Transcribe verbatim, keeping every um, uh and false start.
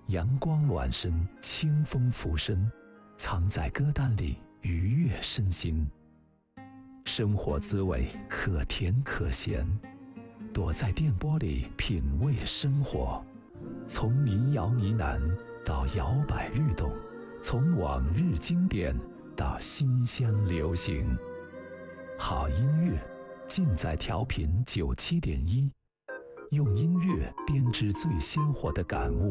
阳光暖身，清风拂身，藏在歌单里，愉悦身心。生活滋味可甜可咸，躲在电波里品味生活。从民谣呢喃到摇摆律动，从往日经典到新乡流行。好音乐尽在调频九七点一，用音乐编织最鲜活的感悟。